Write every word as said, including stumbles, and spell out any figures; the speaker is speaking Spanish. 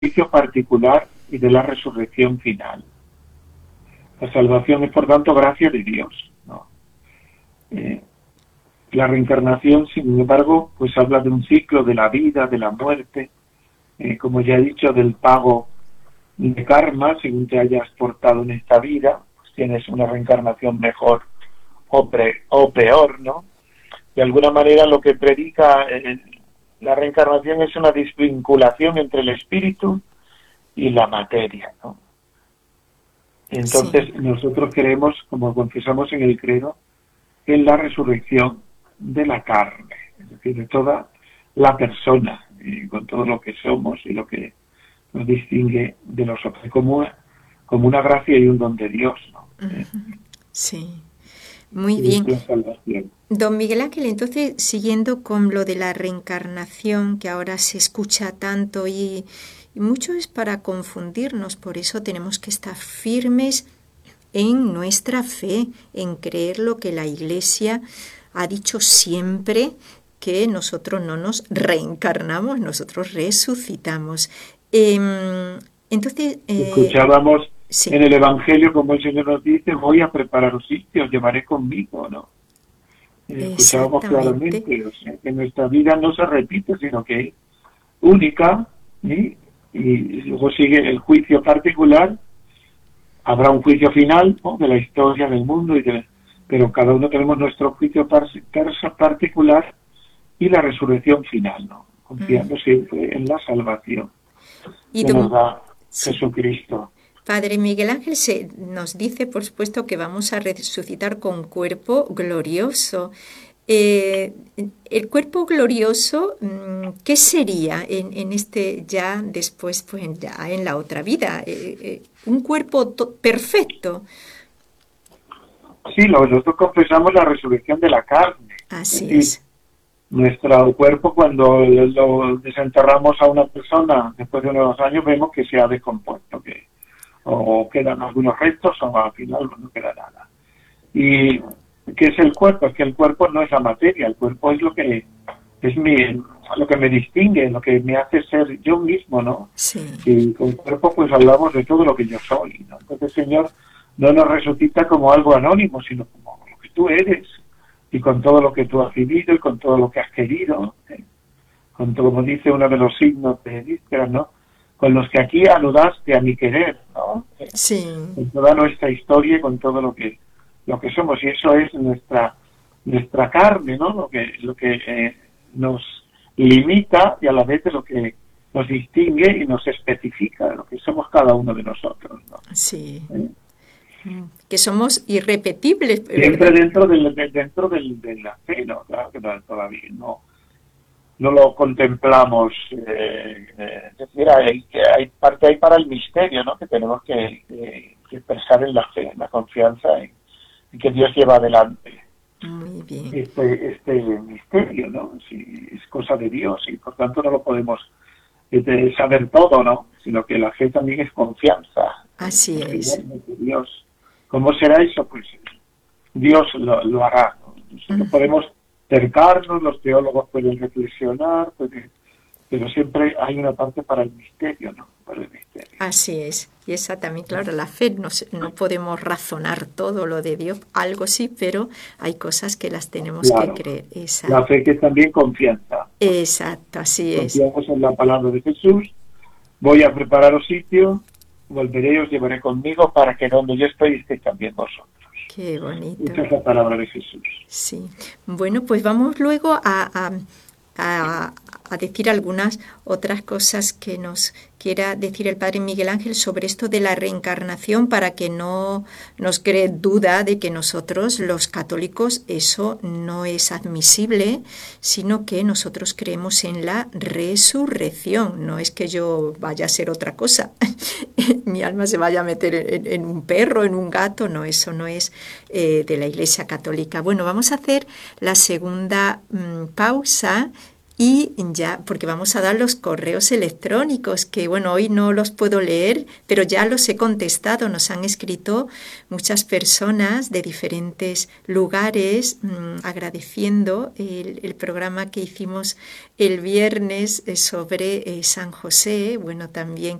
juicio particular y de la resurrección final. La salvación es, por tanto, gracia de Dios, ¿no? Eh, la reencarnación, sin embargo, pues habla de un ciclo de la vida, de la muerte, eh, como ya he dicho, del pago de karma, según te hayas portado en esta vida, pues tienes una reencarnación mejor o, pre, o peor, ¿no? De alguna manera lo que predica eh, la reencarnación es una desvinculación entre el espíritu y la materia, ¿no? Entonces sí. Nosotros creemos, como confesamos en el credo, en la resurrección de la carne, es decir, de toda la persona, y con todo lo que somos y lo que nos distingue de los otros, como, como una gracia y un don de Dios, ¿no? Uh-huh. Sí, muy y bien. Don Miguel Ángel, entonces, siguiendo con lo de la reencarnación, que ahora se escucha tanto y, y mucho es para confundirnos, por eso tenemos que estar firmes en nuestra fe, en creer lo que la Iglesia ha dicho siempre, que nosotros no nos reencarnamos, nosotros resucitamos. Eh, entonces... Eh, Escuchábamos sí. en el Evangelio como el Señor nos dice, voy a prepararos sitio, os llevaré conmigo, ¿no? Eh, escuchábamos claramente, o sea, que nuestra vida no se repite, sino que es única, ¿sí? Y luego sigue el juicio particular. Habrá un juicio final, ¿no?, de la historia del mundo, y de, pero cada uno tenemos nuestro juicio par, particular y la resurrección final, ¿no? Confiando mm. siempre en la salvación y que nos da sí. Jesucristo. Padre Miguel Ángel se nos dice, por supuesto, que vamos a resucitar con cuerpo glorioso. Eh, el cuerpo glorioso, ¿qué sería en, en este ya después, pues ya en la otra vida? Eh, eh, un cuerpo to- perfecto. Sí, nosotros confesamos la resurrección de la carne. Así es. es. Nuestro cuerpo, cuando lo desenterramos a una persona después de unos años, vemos que se ha descompuesto, que o quedan algunos restos o al final no queda nada. Y ¿qué es el cuerpo? Es que el cuerpo no es la materia, el cuerpo es lo que es mi, lo que me distingue, lo que me hace ser yo mismo, ¿no? Sí. Y con cuerpo pues hablamos de todo lo que yo soy, ¿no? Entonces el Señor no nos resucita como algo anónimo, sino como lo que tú eres, y con todo lo que tú has vivido y con todo lo que has querido, ¿eh? Con todo, como dice uno de los signos de Díscora, ¿no? Con los que aquí anudaste a mi querer, ¿no? Sí. Con toda nuestra historia y con todo lo que lo que somos, y eso es nuestra nuestra carne, ¿no? Lo que lo que eh, nos limita y a la vez lo que nos distingue y nos especifica lo que somos cada uno de nosotros, ¿no? Sí. ¿Eh? Que somos irrepetibles. Siempre ¿verdad? dentro del de, dentro del, de la fe, ¿no? Claro que todavía no no lo contemplamos, eh, eh, es decir, hay, hay parte ahí para el misterio, ¿no? Que tenemos que, que, que expresar en la fe, en la confianza en, en que Dios lleva adelante. Muy bien. Este, este misterio, ¿no? Sí, es cosa de Dios y por tanto no lo podemos eh, saber todo, ¿no? Sino que la fe también es confianza. Así es. Dios. ¿Cómo será eso? Pues Dios lo, lo hará, ¿no? Nosotros uh-huh. podemos acercarnos, los teólogos pueden reflexionar, pueden, pero siempre hay una parte para el misterio, ¿no? Para el misterio. Así es. Y esa también, claro, la fe, no, no podemos razonar todo lo de Dios, algo sí, pero hay cosas que las tenemos claro. que creer. Exacto. La fe que es también confianza. Exacto, así es. Confiamos en la palabra de Jesús, voy a prepararos sitio, volveré y os llevaré conmigo para que donde yo estoy estéis también vosotros. Qué bonito. Esa es la palabra de Jesús. Sí. Bueno, pues vamos luego a, a, a, a decir algunas otras cosas que nos quiera decir el Padre Miguel Ángel sobre esto de la reencarnación, para que no nos cree duda de que nosotros, los católicos, eso no es admisible, sino que nosotros creemos en la resurrección. No es que yo vaya a ser otra cosa, mi alma se vaya a meter en, en un perro, en un gato, no, eso no es eh, de la Iglesia Católica. Bueno, vamos a hacer la segunda mmm, pausa. Y ya, porque vamos a dar los correos electrónicos, que bueno, hoy no los puedo leer, pero ya los he contestado. Nos han escrito muchas personas de diferentes lugares mmm, agradeciendo el, el programa que hicimos el viernes eh, sobre eh, San José. Bueno, también